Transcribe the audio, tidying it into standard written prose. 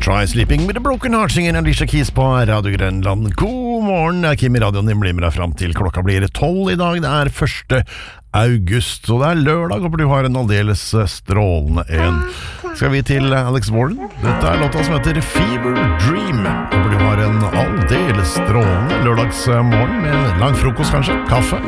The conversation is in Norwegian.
Try Sleeping with a Broken Heart, synger Alicia Keys på Radio Grønland. God morgen, Kim I radioen din blir med deg frem til klokka blir 12 I dag. Det 1. august, og det lørdag. Håper du har en aldeles strålende en. Skal vi til Alex Warren? Dette låta som heter Fever Dream. Håper du har en aldeles strålende lørdagsmorgen med en lang frokost kanskje, kaffe